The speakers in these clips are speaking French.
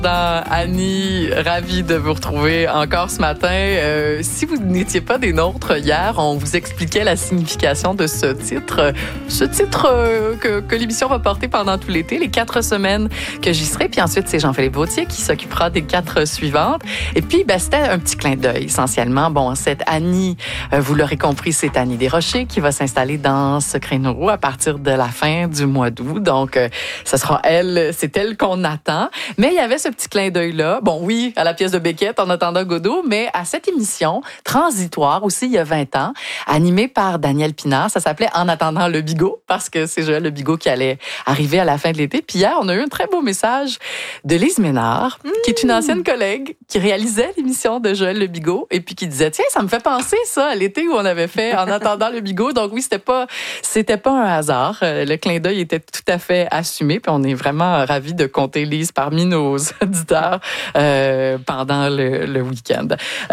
Annie, ravie de vous retrouver encore ce matin. Si vous n'étiez pas des nôtres hier, on vous expliquait la signification de ce titre. Ce titre que l'émission va porter pendant tout l'été, les 4 semaines que j'y serai. Puis ensuite, c'est Jean-Philippe Vautier qui s'occupera des 4 suivantes. Et puis, c'était un petit clin d'œil essentiellement. Bon, cette Annie, vous l'aurez compris, c'est Annie Desrochers qui va s'installer dans ce créneau à partir de la fin du mois d'août. Donc, ce sera elle, c'est elle qu'on attend. Mais il y avait ce petit clin d'œil-là. Bon, oui, à la pièce de Beckett, En attendant Godot, mais à cette émission transitoire aussi, il y a 20 ans, animée par Daniel Pinard. Ça s'appelait En attendant le Bigot, parce que c'est Joël Le Bigot qui allait arriver à la fin de l'été. Puis hier, on a eu un très beau message de Lise Ménard, qui est une ancienne collègue qui réalisait l'émission de Joël Le Bigot, et puis qui disait, tiens, ça me fait penser ça à l'été où on avait fait En attendant le Bigot. Donc oui, c'était pas un hasard. Le clin d'œil était tout à fait assumé, puis on est vraiment ravis de compter Lise parmi nos auditeurs pendant le week-end.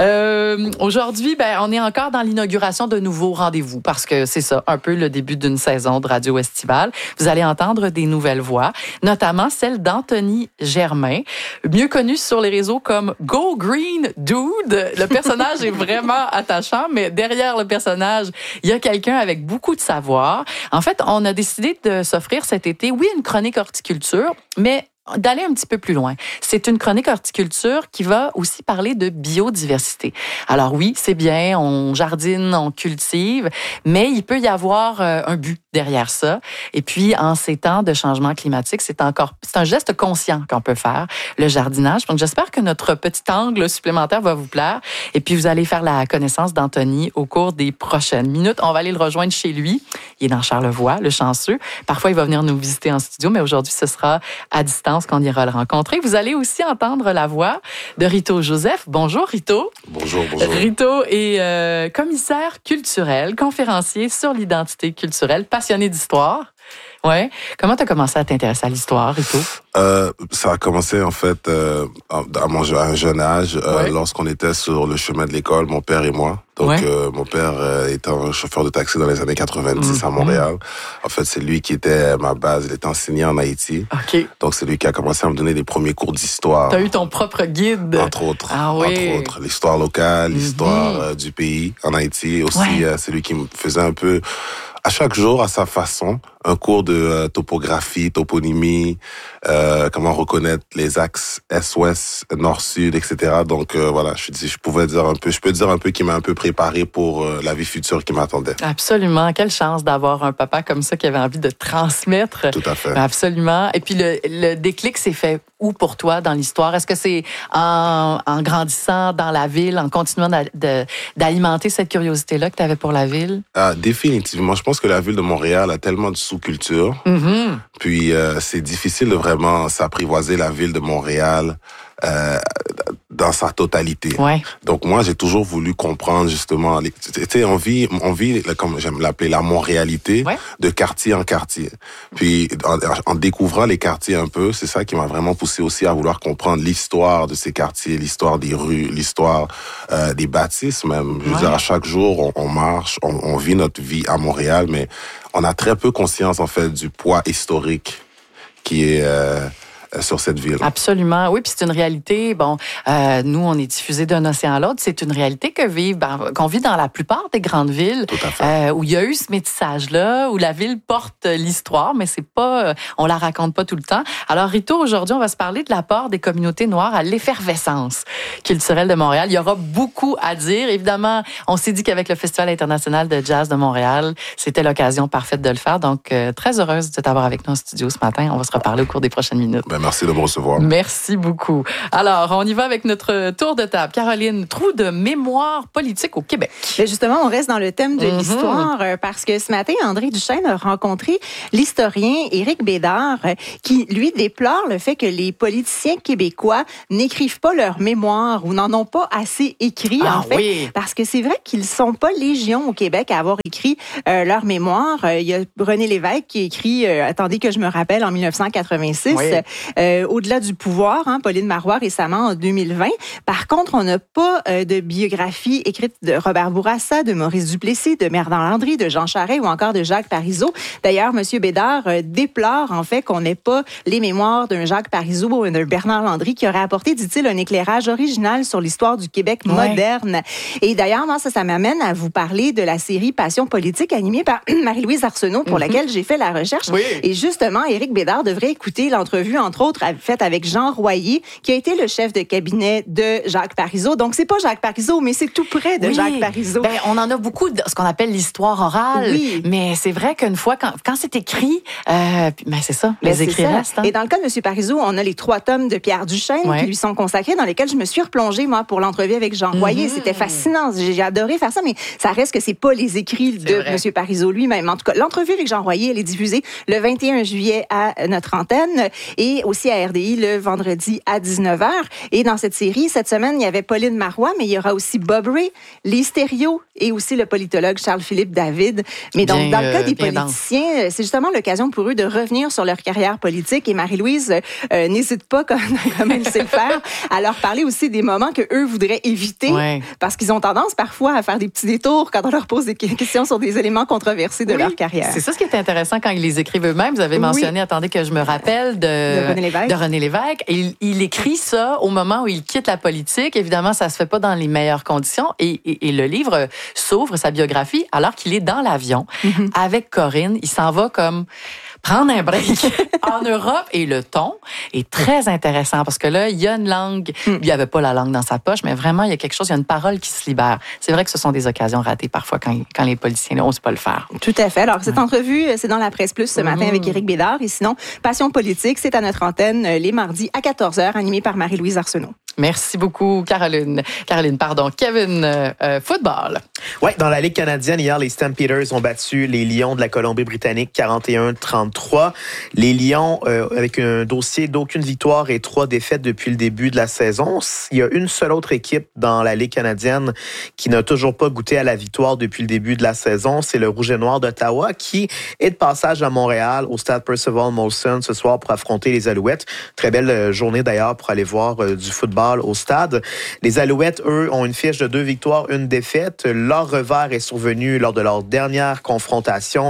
Aujourd'hui, on est encore dans l'inauguration de nouveaux rendez-vous parce que c'est ça, un peu le début d'une saison de radio estivale. Vous allez entendre des nouvelles voix, notamment celle d'Anthony Germain, mieux connu sur les réseaux comme Go Green Dude. Le personnage est vraiment attachant, mais derrière le personnage, il y a quelqu'un avec beaucoup de savoir. En fait, on a décidé de s'offrir cet été, oui, une chronique horticulture, mais d'aller un petit peu plus loin. C'est une chronique horticulture qui va aussi parler de biodiversité. Alors oui, c'est bien, on jardine, on cultive, mais il peut y avoir un but derrière ça. Et puis, en ces temps de changement climatique, c'est un geste conscient qu'on peut faire, le jardinage. Donc, j'espère que notre petit angle supplémentaire va vous plaire. Et puis, vous allez faire la connaissance d'Anthony au cours des prochaines minutes. On va aller le rejoindre chez lui. Il est dans Charlevoix, le chanceux. Parfois, il va venir nous visiter en studio, mais aujourd'hui, ce sera à distance qu'on ira le rencontrer. Vous allez aussi entendre la voix de Rito Joseph. Bonjour, Rito. Bonjour. Rito est commissaire culturel, conférencier sur l'identité culturelle, passionné d'histoire. Ouais. Comment tu as commencé à t'intéresser à l'histoire, Rito? Ça a commencé, en fait, à un jeune âge, lorsqu'on était sur le chemin de l'école, mon père et moi. Donc, mon père était un chauffeur de taxi dans les années 90 à Montréal. En fait, c'est lui qui était ma base. Il était enseignant en Haïti. OK. Donc, c'est lui qui a commencé à me donner les premiers cours d'histoire. T'as eu ton propre guide. Entre autres. Ah oui. Entre autres. L'histoire locale, l'histoire du pays en Haïti. Aussi, c'est lui qui me faisait un peu, à chaque jour, à sa façon, un cours de topographie, toponymie, comment reconnaître les axes est-ouest, nord-sud, etc. Donc voilà, je peux dire un peu qu'il m'a un peu préparé pour la vie future qui m'attendait. Absolument. Quelle chance d'avoir un papa comme ça qui avait envie de transmettre. Tout à fait. Absolument. Et puis le déclic s'est fait où pour toi dans l'histoire? Est-ce que c'est en grandissant dans la ville, en continuant d'alimenter cette curiosité-là que tu avais pour la ville? Définitivement. Je pense que la ville de Montréal a tellement de sous-culture. Mm-hmm. Puis c'est difficile de vraiment s'apprivoiser la ville de Montréal dans sa totalité. Ouais. Donc moi, j'ai toujours voulu comprendre justement, tu sais, on vit, comme j'aime l'appeler, la Montréalité, de quartier en quartier. Puis en découvrant les quartiers un peu, c'est ça qui m'a vraiment poussé aussi à vouloir comprendre l'histoire de ces quartiers, l'histoire des rues, l'histoire des bâtisses même. Je veux dire, à chaque jour, on marche, on vit notre vie à Montréal, mais on a très peu conscience en fait du poids historique qui est sur cette ville. Absolument. Oui, puis c'est une réalité. Bon, nous, on est diffusés d'un océan à l'autre. C'est une réalité qu'on vit dans la plupart des grandes villes. Tout à fait. Où il y a eu ce métissage-là, où la ville porte l'histoire, mais c'est pas, on la raconte pas tout le temps. Alors, Rito, aujourd'hui, on va se parler de l'apport des communautés noires à l'effervescence culturelle de Montréal. Il y aura beaucoup à dire. Évidemment, on s'est dit qu'avec le Festival international de jazz de Montréal, c'était l'occasion parfaite de le faire. Donc, très heureuse de t'avoir avec nous en studio ce matin. On va se reparler au cours des prochaines minutes. Merci de me recevoir. Merci beaucoup. Alors, on y va avec notre tour de table. Caroline, trou de mémoire politique au Québec. Mais justement, on reste dans le thème de l'histoire parce que ce matin, André Duchesne a rencontré l'historien Éric Bédard qui, lui, déplore le fait que les politiciens québécois n'écrivent pas leur mémoire ou n'en ont pas assez écrit, en fait. Parce que c'est vrai qu'ils ne sont pas légion au Québec à avoir écrit leur mémoire. Il y a René Lévesque qui écrit, attendez que je me rappelle, en 1986. Au-delà du pouvoir, Pauline Marois récemment en 2020. Par contre, on n'a pas de biographie écrite de Robert Bourassa, de Maurice Duplessis, de Bernard Landry, de Jean Charest ou encore de Jacques Parizeau. D'ailleurs, M. Bédard déplore en fait qu'on n'ait pas les mémoires d'un Jacques Parizeau ou d'un Bernard Landry qui aurait apporté, dit-il, un éclairage original sur l'histoire du Québec moderne. Et d'ailleurs, moi, ça m'amène à vous parler de la série Passion politique animée par Marie-Louise Arsenault pour laquelle j'ai fait la recherche. Oui. Et justement, Éric Bédard devrait écouter l'entrevue, entre autres, faite avec Jean Royer, qui a été le chef de cabinet de Jacques Parizeau. Donc, c'est pas Jacques Parizeau, mais c'est tout près de Jacques Parizeau. Ben, on en a beaucoup de ce qu'on appelle l'histoire orale. Oui. Mais c'est vrai qu'une fois, quand c'est écrit, c'est ça, les écrits restent. Et dans le cas de M. Parizeau, on a les 3 tomes de Pierre Duchesne qui lui sont consacrés, dans lesquels je me suis replongée, moi, pour l'entrevue avec Jean Royer. C'était fascinant. J'ai adoré faire ça, mais ça reste que c'est pas les écrits de M. Parizeau lui-même. En tout cas, l'entrevue avec Jean Royer, elle est diffusée le 21 juillet à notre antenne et aussi à RDI le vendredi à 19h. Et dans cette série, cette semaine, il y avait Pauline Marois, mais il y aura aussi Bob Ray, les Stéréos et aussi le politologue Charles-Philippe David. Mais donc, dans le cas des politiciens, c'est justement l'occasion pour eux de revenir sur leur carrière politique. Et Marie-Louise n'hésite pas, comme elle sait le faire, à leur parler aussi des moments que eux voudraient éviter, parce qu'ils ont tendance parfois à faire des petits détours quand on leur pose des questions sur des éléments controversés de leur carrière. C'est ça ce qui est intéressant quand ils les écrivent eux-mêmes. Vous avez mentionné, attendez que je me rappelle, de René Lévesque. Et il écrit ça au moment où il quitte la politique. Évidemment, ça se fait pas dans les meilleures conditions. Et le livre s'ouvre, sa biographie, alors qu'il est dans l'avion avec Corinne. Il s'en va comme prendre un break en Europe. Et le ton est très intéressant parce que là, il y a une langue. Il n'y avait pas la langue dans sa poche, mais vraiment, il y a quelque chose, il y a une parole qui se libère. C'est vrai que ce sont des occasions ratées parfois quand les politiciens n'osent pas le faire. Tout à fait. Alors, cette entrevue, c'est dans la Presse Plus ce matin avec Éric Bédard. Et sinon, Passion politique, c'est à notre antenne les mardis à 14h, animé par Marie-Louise Arsenault. Merci beaucoup, Caroline. Kevin, football. Oui, dans la Ligue canadienne, hier, les Stampeders ont battu les Lions de la Colombie-Britannique 41-33. Les Lions, avec un dossier d'aucune victoire et 3 défaites depuis le début de la saison. Il y a une seule autre équipe dans la Ligue canadienne qui n'a toujours pas goûté à la victoire depuis le début de la saison. C'est le Rouge et Noir d'Ottawa qui est de passage à Montréal au stade Percival Molson ce soir pour affronter les Alouettes. Très belle journée d'ailleurs pour aller voir du football au stade. Les Alouettes, eux, ont une fiche de 2 victoires, 1 défaite. Leur revers est survenu lors de leur dernière confrontation,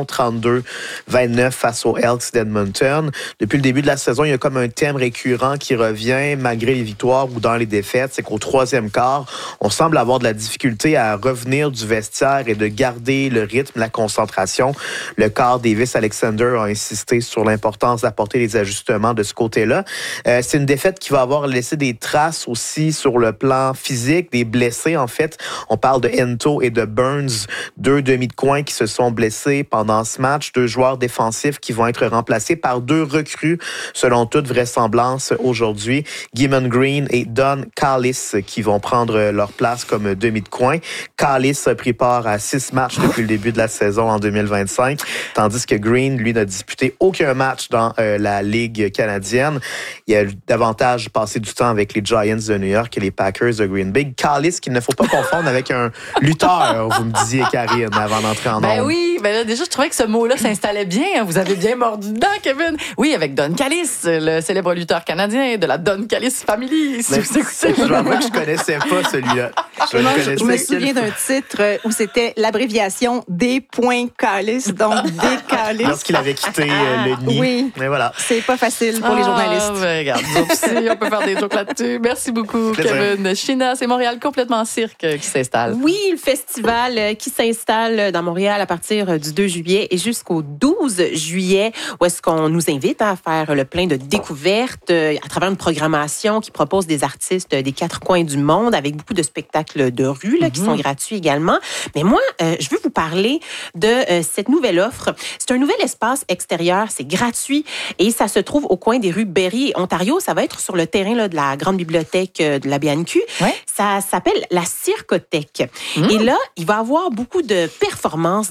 32-29 face aux Elks d'Edmonton. Depuis le début de la saison, il y a comme un thème récurrent qui revient malgré les victoires ou dans les défaites. C'est qu'au 3e quart, on semble avoir de la difficulté à revenir du vestiaire et de garder le rythme, la concentration. Le quart Davis-Alexander a insisté sur l'importance d'apporter les ajustements de ce côté-là. C'est une défaite qui va avoir laissé des traces aussi sur le plan physique, des blessés en fait. On parle de Ento et de Burns, 2 demi de coin qui se sont blessés pendant ce match, 2 joueurs défensifs qui vont être remplacés par 2 recrues selon toute vraisemblance aujourd'hui, Gimmon Green et Don Callis qui vont prendre leur place comme demi de coin. Callis a pris part à 6 matchs depuis le début de la saison en 2025, tandis que Green, lui, n'a disputé aucun match dans la Ligue canadienne. Il a davantage passé du temps avec les Giants de New York et les Packers de Green Bay. Callis, qu'il ne faut pas confondre avec un lutteur, vous me disiez, Karine, avant d'entrer en ondes. Oui, là, déjà, je trouvais que ce mot-là s'installait bien. Vous avez bien mordu dedans, Kevin. Oui, avec Don Callis, le célèbre lutteur canadien de la Don Callis Family. Si vous écoutez. Je dois avouer que je connaissais pas celui-là. Je me souviens d'un titre où c'était l'abréviation D.Callis, donc D.Callis. Lorsqu'il avait quitté le nid. Oui. Mais voilà. C'est pas facile pour les journalistes. Regarde, on peut faire des jokes là-dessus. Merci beaucoup, Kevin. China, c'est Montréal complètement cirque qui s'installe. Oui, le festival qui s'installe dans Montréal à partir du 2 juillet et jusqu'au 12 juillet, où est-ce qu'on nous invite à faire le plein de découvertes à travers une programmation qui propose des artistes des 4 coins du monde avec beaucoup de spectacles de rue là, qui sont gratuits également. Mais moi, je veux vous parler de cette nouvelle offre. C'est un nouvel espace extérieur, c'est gratuit et ça se trouve au coin des rues Berry et Ontario. Ça va être sur le terrain là, de la grande bibliothèque de la BNQ. Ouais. Ça s'appelle la Circothèque. Et là, il va y avoir beaucoup de performances, d'ateliers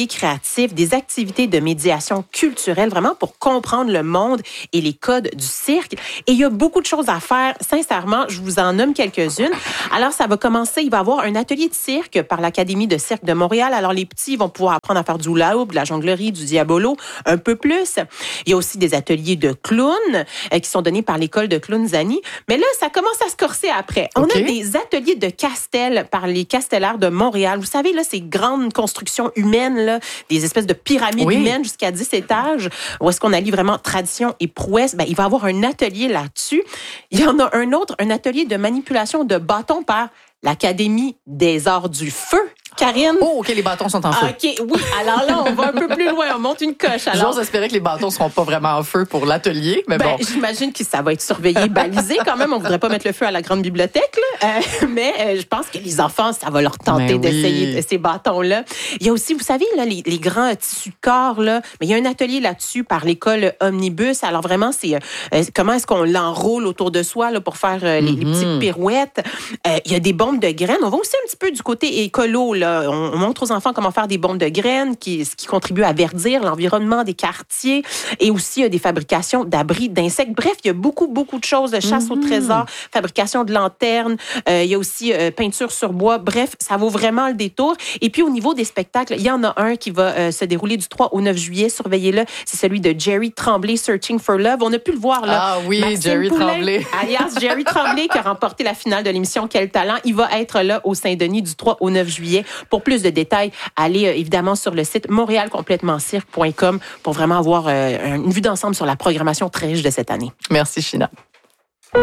ateliers créatifs, des activités de médiation culturelle, vraiment pour comprendre le monde et les codes du cirque. Et il y a beaucoup de choses à faire. Sincèrement, je vous en nomme quelques-unes. Alors, ça va commencer, il va y avoir un atelier de cirque par l'Académie de cirque de Montréal. Alors, les petits vont pouvoir apprendre à faire du hula hoop, de la jonglerie, du diabolo, un peu plus. Il y a aussi des ateliers de clowns qui sont donnés par l'école de clown Zani. Mais là, ça commence à se corser après. On a des ateliers de castel par les castellaires de Montréal. Vous savez, là, ces grandes constructions humaines, là, des espèces de pyramides humaines jusqu'à 10 étages, où est-ce qu'on allie vraiment tradition et prouesse. Ben, il va y avoir un atelier là-dessus. Il y en a un autre, un atelier de manipulation de bâtons par l'Académie des arts du feu. Karine? Oh, OK, les bâtons sont en feu. OK, oui. Alors là, on va un peu plus loin. On monte une coche. J'ose espérer que les bâtons ne seront pas vraiment en feu pour l'atelier, mais bon. J'imagine que ça va être surveillé, balisé quand même. On ne voudrait pas mettre le feu à la grande bibliothèque, là. Mais je pense que les enfants, ça va leur tenter d'essayer ces bâtons-là. Il y a aussi, vous savez, là, les grands tissus de corps, là. Mais il y a un atelier là-dessus par l'école Omnibus. Alors vraiment, c'est comment est-ce qu'on l'enroule autour de soi là, pour faire les petites pirouettes. Il y a des bombes de graines. On va aussi un petit peu du côté écolo, là. On montre aux enfants comment faire des bombes de graines, ce qui contribue à verdir l'environnement des quartiers, et aussi des fabrications d'abris d'insectes. Bref, il y a beaucoup, beaucoup de choses. Chasse au trésor, fabrication de lanternes, il y a aussi peinture sur bois. Bref, ça vaut vraiment le détour. Et puis, au niveau des spectacles, il y en a un qui va se dérouler du 3 au 9 juillet. Surveillez-le. C'est celui de Jerry Tremblay, Searching for Love. On a pu le voir, là. Ah oui, Maxime Jerry Poulain, Tremblay. Alias Jerry Tremblay, qui a remporté la finale de l'émission Quel talent. Il va être là au Saint-Denis du 3 au 9 juillet. Pour plus de détails, allez évidemment sur le site montrealcomplettementcirque.com pour vraiment avoir une vue d'ensemble sur la programmation très riche de cette année. Merci, China.